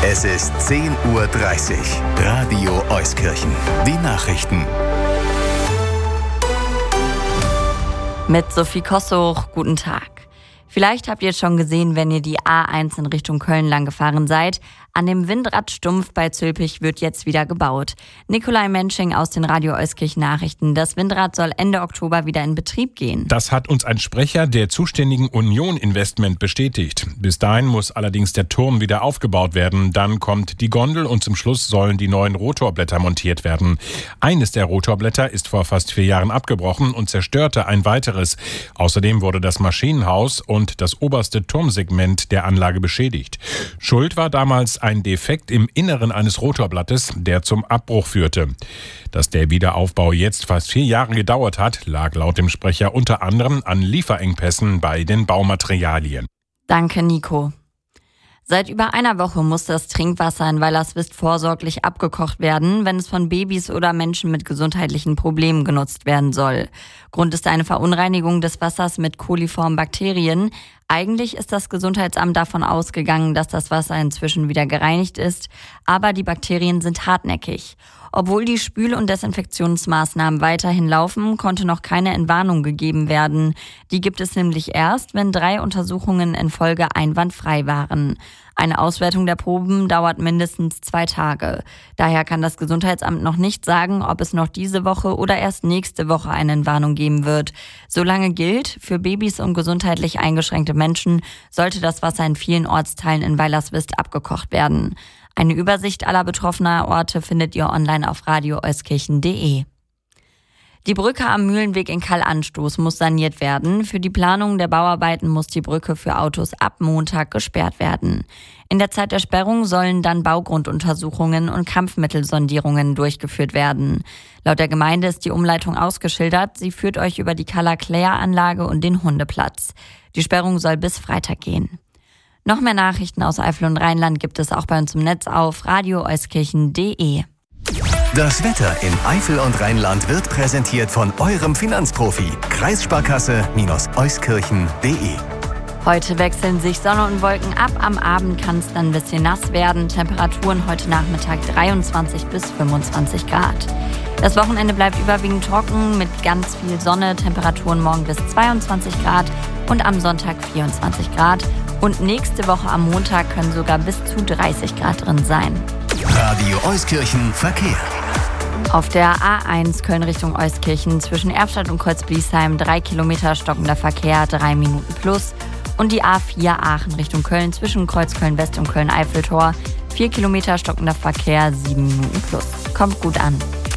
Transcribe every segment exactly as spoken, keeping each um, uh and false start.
Es ist zehn Uhr dreißig. Radio Euskirchen. Die Nachrichten. Mit Sophie Kossuch, guten Tag. Vielleicht habt ihr es schon gesehen, wenn ihr die A eins in Richtung Köln lang gefahren seid. An dem Windradstumpf bei Zülpich wird jetzt wieder gebaut. Nikolai Mensching aus den Radio Euskirchen Nachrichten. Das Windrad soll Ende Oktober wieder in Betrieb gehen. Das hat uns ein Sprecher der zuständigen Union Investment bestätigt. Bis dahin muss allerdings der Turm wieder aufgebaut werden. Dann kommt die Gondel und zum Schluss sollen die neuen Rotorblätter montiert werden. Eines der Rotorblätter ist vor fast vier Jahren abgebrochen und zerstörte ein weiteres. Außerdem wurde das Maschinenhaus und das oberste Turmsegment der Anlage beschädigt. Schuld war damals ein Defekt im Inneren eines Rotorblattes, der zum Abbruch führte. Dass der Wiederaufbau jetzt fast vier Jahre gedauert hat, lag laut dem Sprecher unter anderem an Lieferengpässen bei den Baumaterialien. Danke, Nico. Seit über einer Woche muss das Trinkwasser in Weilerswist vorsorglich abgekocht werden, wenn es von Babys oder Menschen mit gesundheitlichen Problemen genutzt werden soll. Grund ist eine Verunreinigung des Wassers mit koliformen Bakterien. Eigentlich ist das Gesundheitsamt davon ausgegangen, dass das Wasser inzwischen wieder gereinigt ist, aber die Bakterien sind hartnäckig. Obwohl die Spül- und Desinfektionsmaßnahmen weiterhin laufen, konnte noch keine Entwarnung gegeben werden. Die gibt es nämlich erst, wenn drei Untersuchungen in Folge einwandfrei waren. Eine Auswertung der Proben dauert mindestens zwei Tage. Daher kann das Gesundheitsamt noch nicht sagen, ob es noch diese Woche oder erst nächste Woche eine Entwarnung geben wird. Solange gilt, für Babys und gesundheitlich eingeschränkte Menschen sollte das Wasser in vielen Ortsteilen in Weilerswist abgekocht werden. Eine Übersicht aller betroffener Orte findet ihr online auf radio euskirchen punkt de. Die Brücke am Mühlenweg in Kallanstoß muss saniert werden. Für die Planung der Bauarbeiten muss die Brücke für Autos ab Montag gesperrt werden. In der Zeit der Sperrung sollen dann Baugrunduntersuchungen und Kampfmittelsondierungen durchgeführt werden. Laut der Gemeinde ist die Umleitung ausgeschildert. Sie führt euch über die Kaller-Klär-Anlage und den Hundeplatz. Die Sperrung soll bis Freitag gehen. Noch mehr Nachrichten aus Eifel und Rheinland gibt es auch bei uns im Netz auf radio euskirchen punkt de. Das Wetter in Eifel und Rheinland wird präsentiert von eurem Finanzprofi. Kreissparkasse-euskirchen punkt de. Heute wechseln sich Sonne und Wolken ab. Am Abend kann es dann ein bisschen nass werden. Temperaturen heute Nachmittag dreiundzwanzig bis fünfundzwanzig Grad. Das Wochenende bleibt überwiegend trocken mit ganz viel Sonne. Temperaturen morgen bis zweiundzwanzig Grad und am Sonntag vierundzwanzig Grad. Und nächste Woche am Montag können sogar bis zu dreißig Grad drin sein. Radio Euskirchen Verkehr. Auf der A eins Köln Richtung Euskirchen zwischen Erfstadt und Kreuzbliesheim drei Kilometer stockender Verkehr, drei Minuten plus. Und die A vier Aachen Richtung Köln zwischen Kreuzköln West und Köln-Eiffeltor, vier Kilometer stockender Verkehr, sieben Minuten plus. Kommt gut an.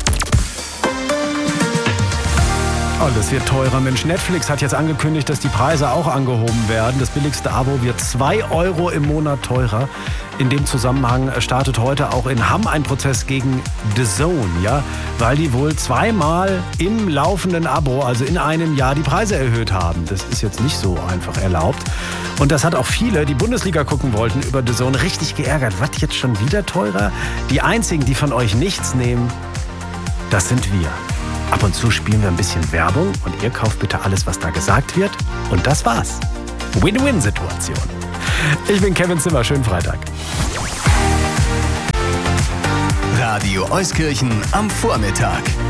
Oh, das wird teurer. Mensch, Netflix hat jetzt angekündigt, dass die Preise auch angehoben werden. Das billigste Abo wird zwei Euro im Monat teurer. In dem Zusammenhang startet heute auch in Hamm ein Prozess gegen The Zone, ja, weil die wohl zweimal im laufenden Abo, also in einem Jahr, die Preise erhöht haben. Das ist jetzt nicht so einfach erlaubt. Und das hat auch viele, die Bundesliga gucken wollten, über The Zone richtig geärgert. Was, jetzt schon wieder teurer? Die einzigen, die von euch nichts nehmen, das sind wir. Ab und zu spielen wir ein bisschen Werbung und ihr kauft bitte alles, was da gesagt wird. Und das war's. Win-Win-Situation. Ich bin Kevin Zimmer. Schönen Freitag. Radio Euskirchen am Vormittag.